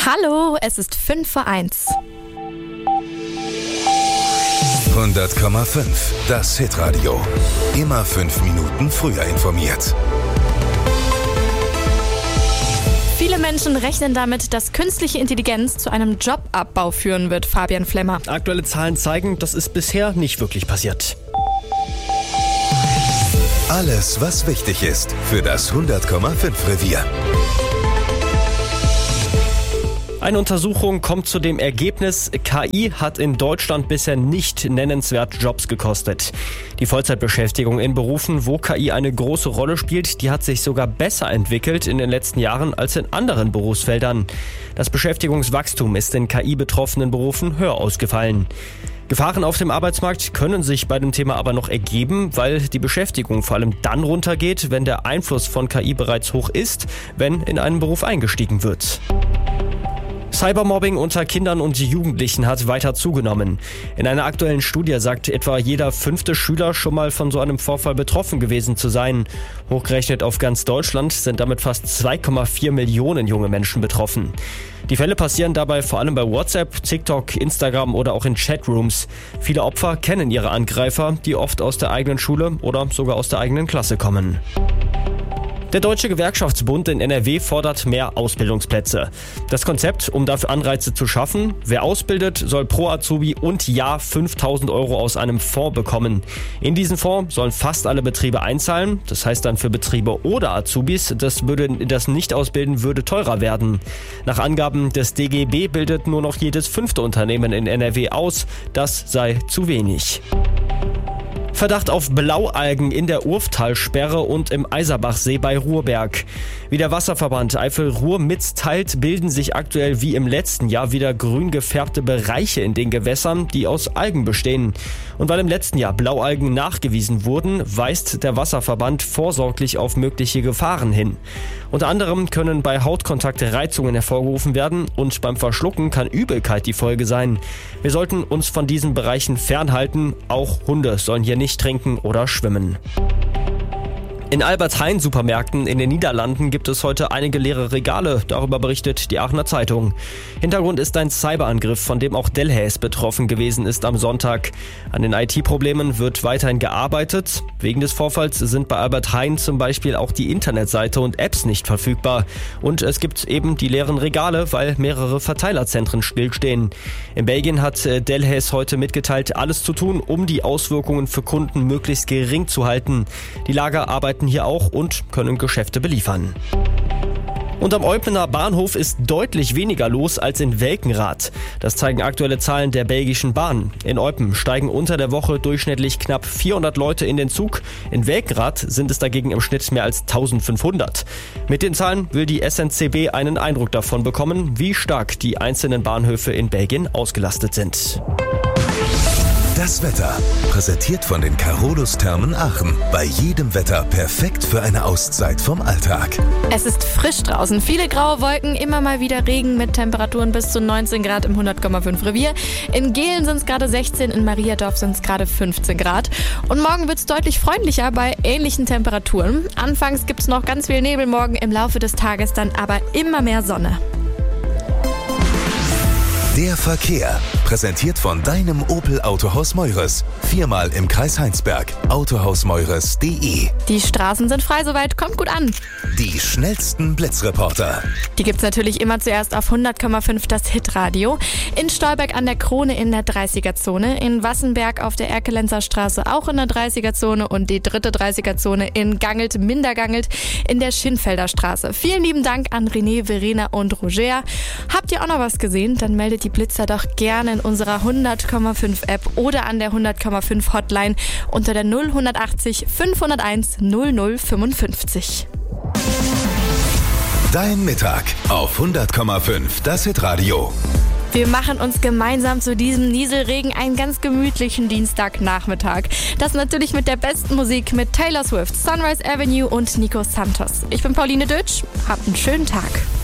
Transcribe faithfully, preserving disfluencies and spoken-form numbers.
Hallo, es ist fünf vor eins. hundert Komma fünf, das Hitradio. Immer fünf Minuten früher informiert. Viele Menschen rechnen damit, dass künstliche Intelligenz zu einem Jobabbau führen wird, Fabian Flemmer. Aktuelle Zahlen zeigen, das ist bisher nicht wirklich passiert. Alles, was wichtig ist für das hundert Komma fünf Revier. Eine Untersuchung kommt zu dem Ergebnis, K I hat in Deutschland bisher nicht nennenswert Jobs gekostet. Die Vollzeitbeschäftigung in Berufen, wo K I eine große Rolle spielt, die hat sich sogar besser entwickelt in den letzten Jahren als in anderen Berufsfeldern. Das Beschäftigungswachstum ist in K I-betroffenen Berufen höher ausgefallen. Gefahren auf dem Arbeitsmarkt können sich bei dem Thema aber noch ergeben, weil die Beschäftigung vor allem dann runtergeht, wenn der Einfluss von K I bereits hoch ist, wenn in einen Beruf eingestiegen wird. Cybermobbing unter Kindern und Jugendlichen hat weiter zugenommen. In einer aktuellen Studie sagt etwa jeder fünfte Schüler schon mal von so einem Vorfall betroffen gewesen zu sein. Hochgerechnet auf ganz Deutschland sind damit fast zwei Komma vier Millionen junge Menschen betroffen. Die Fälle passieren dabei vor allem bei WhatsApp, TikTok, Instagram oder auch in Chatrooms. Viele Opfer kennen ihre Angreifer, die oft aus der eigenen Schule oder sogar aus der eigenen Klasse kommen. Der Deutsche Gewerkschaftsbund in N R W fordert mehr Ausbildungsplätze. Das Konzept, um dafür Anreize zu schaffen: wer ausbildet, soll pro Azubi und Jahr fünftausend Euro aus einem Fonds bekommen. In diesen Fonds sollen fast alle Betriebe einzahlen. Das heißt dann für Betriebe oder Azubis, das würde das Nicht-Ausbilden würde teurer werden. Nach Angaben des D G B bildet nur noch jedes fünfte Unternehmen in N R W aus. Das sei zu wenig. Verdacht auf Blaualgen in der Urftalsperre und im Eiserbachsee bei Ruhrberg. Wie der Wasserverband Eifel-Ruhr mitteilt, bilden sich aktuell wie im letzten Jahr wieder grün gefärbte Bereiche in den Gewässern, die aus Algen bestehen. Und weil im letzten Jahr Blaualgen nachgewiesen wurden, weist der Wasserverband vorsorglich auf mögliche Gefahren hin. Unter anderem können bei Hautkontakt Reizungen hervorgerufen werden und beim Verschlucken kann Übelkeit die Folge sein. Wir sollten uns von diesen Bereichen fernhalten. Auch Hunde sollen hier nicht trinken oder schwimmen. In Albert-Heijn-Supermärkten in den Niederlanden gibt es heute einige leere Regale. Darüber berichtet die Aachener Zeitung. Hintergrund ist ein Cyberangriff, von dem auch Delhaize betroffen gewesen ist am Sonntag. An den I T-Problemen wird weiterhin gearbeitet. Wegen des Vorfalls sind bei Albert Heijn zum Beispiel auch die Internetseite und Apps nicht verfügbar. Und es gibt eben die leeren Regale, weil mehrere Verteilerzentren stillstehen. In Belgien hat Delhaize heute mitgeteilt, alles zu tun, um die Auswirkungen für Kunden möglichst gering zu halten. Die Lager arbeiten hier auch und können Geschäfte beliefern. Und am Eupener Bahnhof ist deutlich weniger los als in Welkenrath. Das zeigen aktuelle Zahlen der belgischen Bahn. In Eupen steigen unter der Woche durchschnittlich knapp vierhundert Leute in den Zug. In Welkenrath sind es dagegen im Schnitt mehr als eintausendfünfhundert. Mit den Zahlen will die S N C B einen Eindruck davon bekommen, wie stark die einzelnen Bahnhöfe in Belgien ausgelastet sind. Das Wetter, präsentiert von den Carolus Thermen Aachen. Bei jedem Wetter perfekt für eine Auszeit vom Alltag. Es ist frisch draußen, viele graue Wolken, immer mal wieder Regen mit Temperaturen bis zu neunzehn Grad im hundert Komma fünf Revier. In Gehlen sind es gerade sechzehn, in Mariadorf sind es gerade fünfzehn Grad. Und morgen wird es deutlich freundlicher bei ähnlichen Temperaturen. Anfangs gibt es noch ganz viel Nebel morgen, im Laufe des Tages dann aber immer mehr Sonne. Der Verkehr, präsentiert von deinem Opel Autohaus Meures. Viermal im Kreis Heinsberg. autohaus meures punkt de. Die Straßen sind frei soweit, kommt gut an. Die schnellsten Blitzreporter. Die gibt's natürlich immer zuerst auf hundert Komma fünf das Hitradio. In Stolberg an der Krone in der dreißiger-Zone, in Wassenberg auf der Erkelenzer Straße auch in der dreißiger-Zone und die dritte dreißiger-Zone in Gangelt-Mindergangelt in der Schinfelder Straße. Vielen lieben Dank an René, Verena und Roger. Habt ihr auch noch was gesehen? Dann meldet die Blitzer doch gerne in unserer hundert Komma fünf App oder an der hundert Komma fünf Hotline unter der null achtzig fünfhunderteins null null fünfundfünfzig. Dein Mittag auf hundert Komma fünf, das Hitradio. Wir machen uns gemeinsam zu diesem Nieselregen einen ganz gemütlichen Dienstagnachmittag. Das natürlich mit der besten Musik mit Taylor Swift, Sunrise Avenue und Nico Santos. Ich bin Pauline Dötsch. Habt einen schönen Tag.